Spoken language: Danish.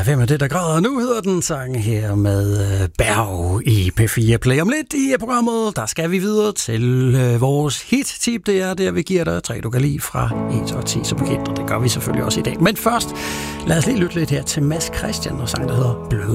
hvem er det, der græder? Nu hedder den sang her med Berg i P4 Play. Om lidt i programmet, der skal vi videre til vores hit-tip. Det er der, vi giver dig 3, du kan lide fra 1 til 10 som bekendt, og det gør vi selvfølgelig også i dag. Men først, lad os lige lytte lidt her til Mads Christian og sang, der hedder Bløde